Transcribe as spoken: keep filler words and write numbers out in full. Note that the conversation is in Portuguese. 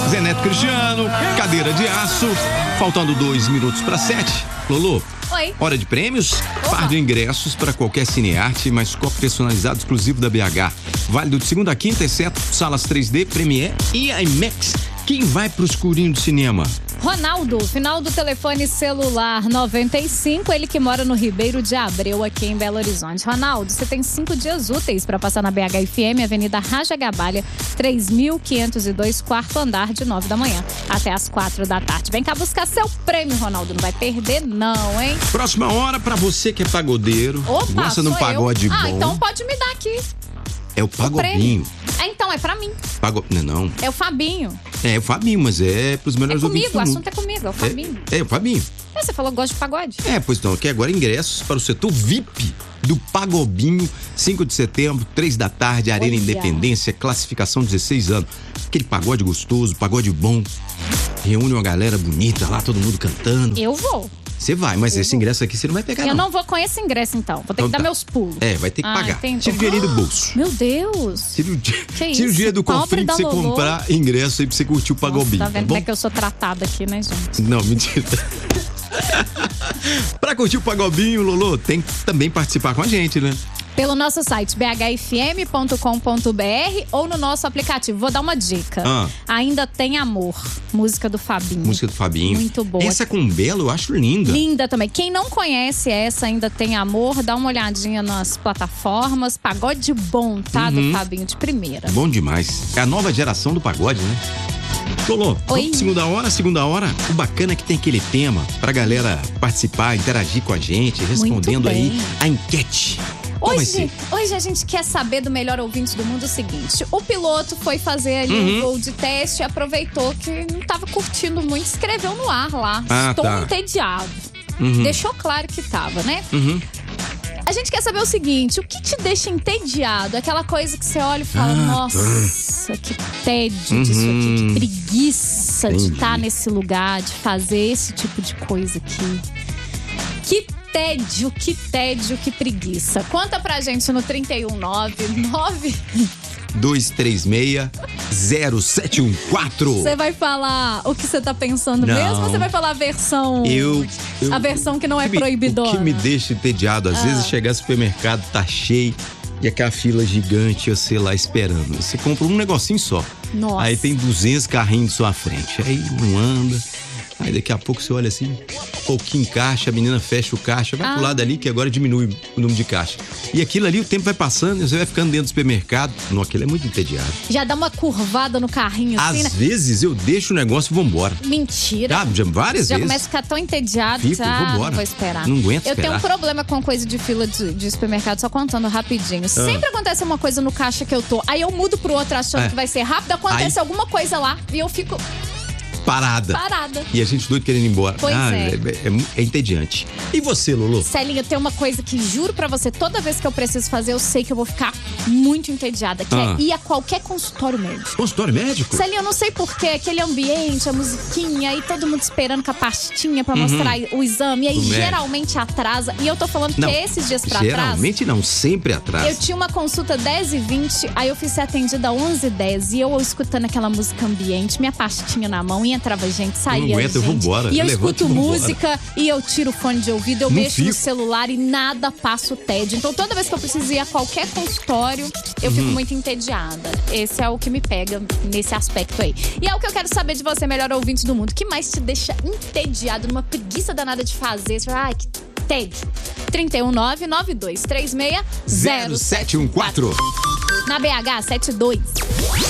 Zé Neto Cristiano, Cadeira de Aço. Faltando dois minutos para sete. Lolo. Oi. Hora de prêmios, par de ingressos para qualquer cinearte, mais copo personalizado exclusivo da B H. Válido de segunda a quinta, exceto salas três D, Premiere e IMAX. Quem vai pro escurinho do cinema? Ronaldo, final do telefone celular noventa e cinco, ele que mora no Ribeiro de Abreu, aqui em Belo Horizonte. Ronaldo, você tem cinco dias úteis para passar na B H F M, Avenida Raja Gabalha, três mil quinhentos e dois, quarto andar, de nove da manhã até as quatro da tarde. Vem cá buscar seu prêmio, Ronaldo, não vai perder não, hein? Próxima hora para você que é pagodeiro, Opa, gosta de um pagode eu. bom. Ah, então pode me dar aqui. É o pagodinho. É, então, é pra mim. Pago... Não, não. É o Fabinho. É o Fabinho, mas é pros melhores É ouvintes comigo, o do mundo. assunto é comigo, é o Fabinho. É, é o Fabinho. É, você falou que gosta de pagode. É, pois não, aqui agora ingressos para o setor V I P do Pagobinho, cinco de setembro, três da tarde, Arena Olha. Independência, classificação dezesseis anos. Aquele pagode gostoso, pagode bom. Reúne uma galera bonita lá, todo mundo cantando. Eu vou. Você vai, mas Eu esse vou. ingresso aqui você não vai pegar, Eu não. não vou com esse ingresso, então. Vou ter Então que dar tá. meus pulos. É, vai ter que Ah, pagar. entendi. Tira o dinheirinho do bolso. Meu Deus. Tira o, dia, Que tira o isso? dia do Pobre conflito da pra você Lolô. comprar ingresso aí pra você curtir o Pagobinho. Nossa, tá vendo tá como bom? é que eu sou tratada aqui, né, gente? Não, mentira. Pra curtir o Pagobinho, Lolo, tem que também participar com a gente, né? Pelo nosso site b h f m ponto com ponto b r ou no nosso aplicativo. Vou dar uma dica. Ah. Ainda Tem Amor, música do Fabinho. Música do Fabinho. Muito boa. Essa com Belo eu acho linda. Linda também. Quem não conhece essa Ainda Tem Amor, dá uma olhadinha nas plataformas. Pagode bom, tá? Uhum. Do Fabinho, de primeira. Bom demais. É a nova geração do pagode, né? Lolo, vamos pra segunda hora, segunda hora. O bacana é que tem aquele tema pra galera participar, interagir com a gente, respondendo aí bem. a enquete. Qual vai Hoje, ser? hoje a gente quer saber do melhor ouvinte do mundo o seguinte: o piloto foi fazer ali Uhum. um voo de teste e aproveitou que não tava curtindo muito, escreveu no ar lá. Ah, Estou tá. entediado. Uhum. Deixou claro que tava, né? Uhum. A gente quer saber o seguinte: o que te deixa entediado? Aquela coisa que você olha e fala, Ah, nossa, que tédio disso aqui, Uhum. que preguiça de Entendi. estar nesse lugar, de fazer esse tipo de coisa aqui. Que tédio, que tédio, que preguiça. Conta pra gente no trinta e um nove nove. dois três seis, zero sete um quatro. Você vai falar o que você tá pensando Não. mesmo ou você vai falar a versão. Eu, eu- A versão que não é o que me- proibidona? O que me deixa entediado, às Ah. vezes chegar no supermercado, tá cheio e aquela fila gigante, eu sei lá, esperando. Você compra um negocinho só. Nossa. Aí tem duzentos carrinhos na sua frente. Aí não anda. Aí daqui a pouco você olha assim, pouquinho caixa, a menina fecha o caixa, vai Ah. pro lado ali que agora diminui o número de caixa. E aquilo ali, o tempo vai passando, e você vai ficando dentro do supermercado. Não, aquilo é muito entediado. Já dá uma curvada no carrinho assim, Às né? vezes eu deixo o negócio e vou embora. Mentira. Já, já várias Já vezes. começa a ficar tão entediado. Fico, ah, vambora. não vou esperar. Não aguento Eu tenho um esperar. problema com coisa de fila de, de supermercado, só contando rapidinho. Ah. Sempre acontece uma coisa no caixa que eu tô, aí eu mudo pro outro achando É. que vai ser rápido, acontece Aí- alguma coisa lá e eu fico Parada. parada. E a gente doido querendo ir embora. Pois ah, é. É, é- é entediante. E você, Lolo? Celinha, tem uma coisa que juro pra você, toda vez que eu preciso fazer, eu sei que eu vou ficar muito entediada, que Ah. é ir a qualquer consultório médico. Consultório médico? Celinha, eu não sei porquê, aquele ambiente, a musiquinha, e todo mundo esperando com a pastinha pra mostrar o exame, e aí Do médico. geralmente atrasa. E eu tô falando Não, que esses dias pra trás, geralmente não, sempre atrás. eu tinha uma consulta dez e vinte, aí eu fui ser atendida onze e dez, e eu escutando aquela música ambiente, minha pastinha na mão, e entrava gente, saía não aguento, eu gente. vambora. E eu Levanta escuto e vambora. música, e eu tiro o fone de ouvido, eu Não mexo no fico. celular e nada passa o tédio. Então toda vez que eu preciso ir a qualquer consultório, eu Uhum. fico muito entediada. Esse é o que me pega nesse aspecto aí. E é o que eu quero saber de você, melhor ouvinte do mundo. O que mais te deixa entediado, numa preguiça danada de fazer? Você fala, ai, que tédio. trinta e um nove nove dois três seis zero sete um quatro. Na B H setenta e dois.